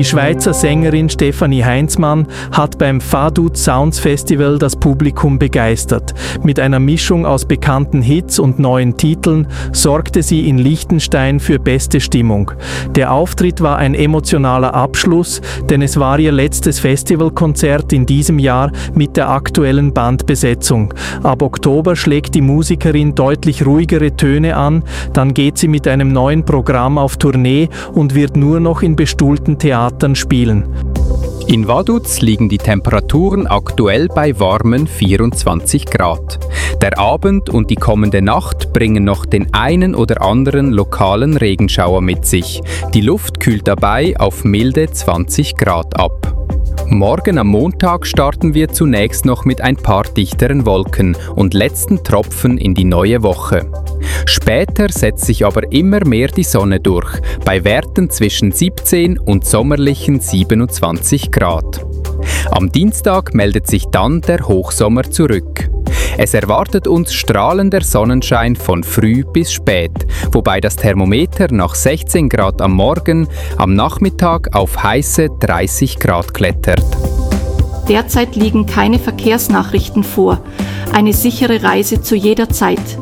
Die Schweizer Sängerin Stefanie Heinzmann hat beim Vaduz Sounds Festival das Publikum begeistert. Mit einer Mischung aus bekannten Hits und neuen Titeln sorgte sie in Liechtenstein für beste Stimmung. Der Auftritt war ein emotionaler Abschluss, denn es war ihr letztes Festivalkonzert in diesem Jahr mit der aktuellen Bandbesetzung. Ab Oktober schlägt die Musikerin deutlich ruhigere Töne an, dann geht sie mit einem neuen Programm auf Tournee und wird nur noch in bestuhlten Theatern spielen. In Vaduz liegen die Temperaturen aktuell bei warmen 24 Grad. Der Abend und die kommende Nacht bringen noch den einen oder anderen lokalen Regenschauer mit sich. Die Luft kühlt dabei auf milde 20 Grad ab. Morgen am Montag starten wir zunächst noch mit ein paar dichteren Wolken und letzten Tropfen in die neue Woche. Später setzt sich aber immer mehr die Sonne durch, bei Werten zwischen 17 und sommerlichen 27 Grad. Am Dienstag meldet sich dann der Hochsommer zurück. Es erwartet uns strahlender Sonnenschein von früh bis spät, wobei das Thermometer nach 16 Grad am Morgen, am Nachmittag auf heiße 30 Grad klettert. Derzeit liegen keine Verkehrsnachrichten vor. Eine sichere Reise zu jeder Zeit.